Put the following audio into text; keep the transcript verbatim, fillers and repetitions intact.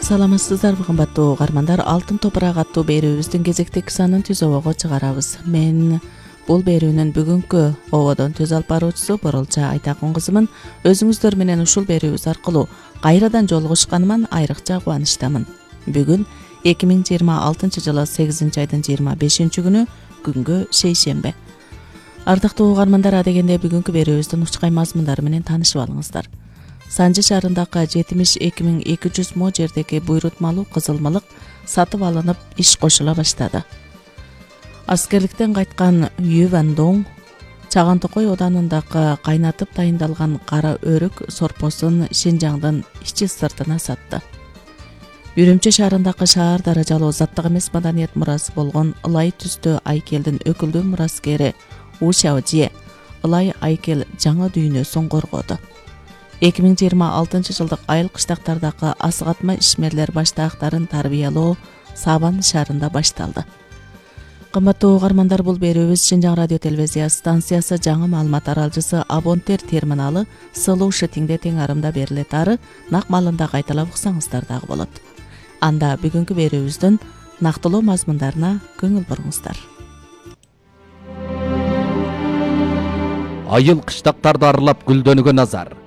Саламатсыздарбы кымбаттуу угармандар, Алтын топурак аттуу берүүбүздүн кезектеги санын түз обого чыгарабыз. Мен бул берүүнүн бүгүнкү ободон түз алып баруучусу Боролча Айтакын кызымын. Өзүңүздөр менен ушул берүүбүз аркылуу кайрадан жолугушканыма айрыкча кубанычтамын. Бүгүн эки миң жыйырма алтынчы жылы сегизинчи айдын жыйырма бешинчи күнү, күнгө шейшембе. Ардактуу угармандар, адегенде бүгүнкү берүүбүздүн учкай мазмундары менен таанышып алыңыздар. Санжы шаарындагы жетимиш эки миң эки жүз мо жердеги буйрутмалуу кызылмылык сатып алынып иш кошула баштады. Аскерликтен кайткан Ю Ван Доң Чаган Токой оданындагы кайнатып дайындалган кара өрүк сорпосун Шинжаңдын ичи сыртына сатты. Үрүмчү шаарындагы шаар даражалуу заттык эмес маданият мурасы болгон ылай түстүү айкелдин өкүлдүү мураскери У Шаожие ылай айкел жаңы дүйнөсүн коргоду. эки миң жыйырма алтынчы жылдык айыл кыштактардагы асыгатма ишмерлер баштаактарын тарбиялоо Сабан шаарында башталды. Кымбаттуу угармандар, бул берүүбүз Шинжаң радио телевизия станциясы жаңы маалымат аралжысы Абонтер терминалы Слушатиңде тең арымда берилет. Ары нак маалында кайталап уксаңыздар дагы болот. Анда бүгүнкү берүүбүздүн нактылуу мазмундарына көңүл буруңуздар. Айыл кыштактарды аралап гүлдөнүүгө назар.